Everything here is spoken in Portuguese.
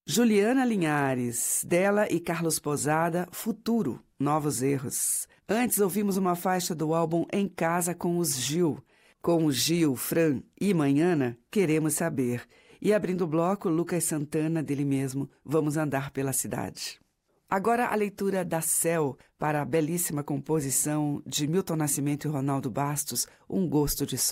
Juliana Linhares, dela e Carlos Posada, Futuro, Novos Erros. Antes ouvimos uma faixa do álbum Em Casa com os Gil. Com o Gil, Fran e Manhana, Queremos Saber. E abrindo o bloco, Lucas Santana, dele mesmo, Vamos Andar pela Cidade. Agora a leitura da Céu para a belíssima composição de Milton Nascimento e Ronaldo Bastos, Um Gosto de Sol.